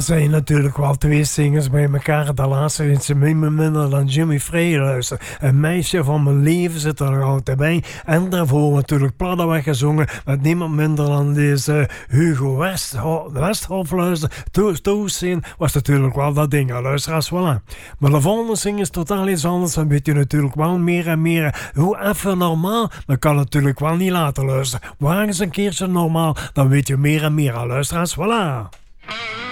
zijn natuurlijk wel twee zingers bij elkaar. De laatste is ze minder dan Jimmy Frey luisteren. Een meisje van mijn leven zit er nog altijd bij. En daarvoor natuurlijk Platteweg gezongen met niemand minder dan deze Hugo Westhoff luisteren. Toezien was natuurlijk wel dat ding, luisteraars, voilà. Maar de volgende zing is totaal iets anders. Dan weet je natuurlijk wel meer en meer. Hoe even normaal, dan kan natuurlijk wel niet laten luisteren. Waar eens een keertje normaal, dan weet je meer en meer, luisteraars, voilà.